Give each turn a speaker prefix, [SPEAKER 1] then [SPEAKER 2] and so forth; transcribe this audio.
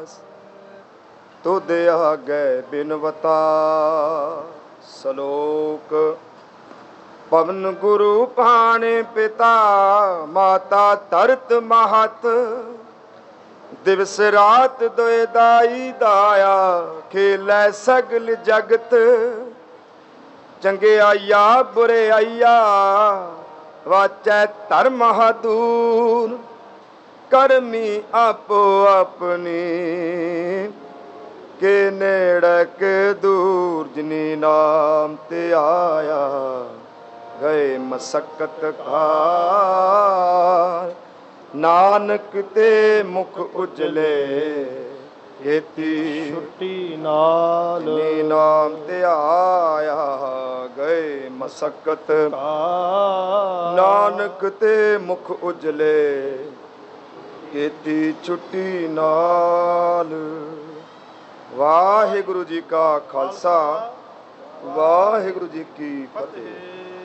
[SPEAKER 1] ਦਾਸ ਤੁਧ ਆਗੈ ਬਿਨਵਤਾ। ਸ਼ਲੋਕ। ਪਵਨ ਗੁਰੂ ਭਾਣੇ ਪਿਤਾ ਮਾਤਾ ਧਰਤ ਮਹਤ। ਦਿਵਸ ਰਾਤ ਦੋਇ ਦਾਈ ਦਾਇਆ ਖੇਲੈ ਸਗਲ ਜਗਤ। ਚੰਗਿਆਈਆ ਬੁਰਿਆਈਆ ਵਾਚੈ ਧਰਮ ਦੂਰ। ਕਰਮੀ ਆਪੋ ਆਪਣੀ ਕੇ ਨੇੜਕ ਦੂਰ। ਜਿਨੀ ਨਾਮ ਤੇ ਆਇਆ ਗਏ ਮਸਕਤ ਕਾਰ। ਨਾਨਕ ਤੇ ਮੁਖ ਉਜਲੇ ਖੇਤੀ
[SPEAKER 2] ਛੁੱਟੀ ਨਾਲ।
[SPEAKER 1] ਜਿਨੀ ਨਾਮ ਤੇ ਆਇਆ ਗਏ ਮਸਕਤ ਕਾਰ। ਨਾਨਕ ਤੇ ਮੁਖ ਉਜਲੇ ਖੇਤੀ ਛੁੱਟੀ ਨਾਲ। ਵਾਹਿਗੁਰੂ ਜੀ ਕਾ ਖਾਲਸਾ, ਵਾਹਿਗੁਰੂ ਜੀ ਕੀ ਫਤਿਹ।